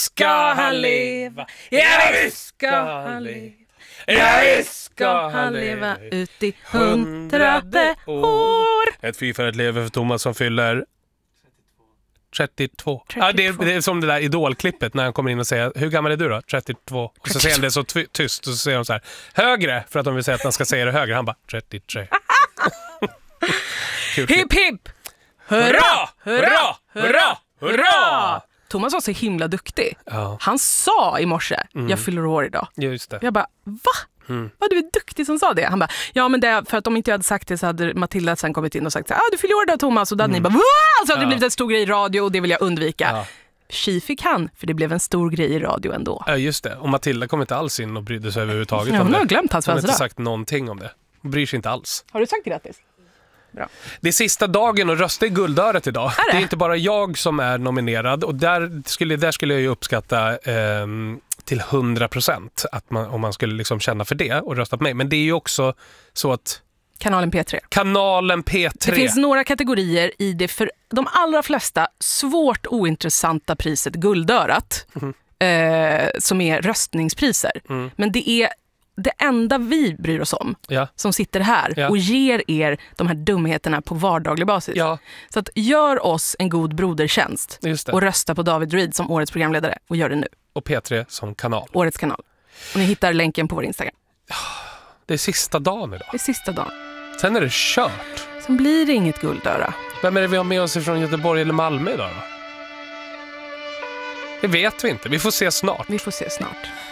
ska han leva. Ja, visst ska han leva. Ja, visst ska han leva ut i 100:e år. Ett fy för ett lever för Thomas som fyller 32. Ja, det är som det där idolklippet när han kommer in och säger: hur gammal är du då? 32. Och så säger han det så tyst och så säger de så här: högre, för att de vill säga att han ska säga det högre. Han bara 33. Hipp hipp! Hurra! Hurra! Hurra! Hurra! Thomas var så himla duktig. Ja. Han sa i morse: jag fyller år idag. Just det. Jag bara, va? Vad du är duktig som sa det. Han bara, ja men det är för att om inte jag hade sagt det så hade Matilda sen kommit in och sagt så här, du fyller år idag Thomas. Och då hade ni bara, va? Så hade det blivit en stor grej i radio och det vill jag undvika. Ja. Tji fick han, för det blev en stor grej i radio ändå. Ja, just det. Och Matilda kom inte alls in och brydde sig överhuvudtaget Ja, om hon det. har glömt hans Hon har inte födelsedag. sagt någonting om det. Hon bryr sig inte alls. Har du sagt grattis? Bra. Det är sista dagen att rösta i Guldöret idag. Är det? Det är inte bara jag som är nominerad. Och där skulle jag ju uppskatta till 100% att om man skulle liksom känna för det och rösta på mig. Men det är ju också så att Kanalen P3. kanalen P3. Det finns några kategorier i det för de allra flesta svårt ointressanta priset Guldörat som är röstningspriser. Men det är det enda vi bryr oss om som sitter här och ger er de här dumheterna på vardaglig basis. Ja. Så att gör oss en god brodertjänst och rösta på David Reed som årets programledare och gör det nu. Och P3 som kanal. Årets kanal. Och ni hittar länken på vår Instagram. Det är sista dagen idag. Det är sista dagen. Sen är det kört. Sen blir det inget Guldöra. Vem är det vi har med oss från Göteborg eller Malmö idag då? Det vet vi inte. Vi får se snart. Vi får se snart.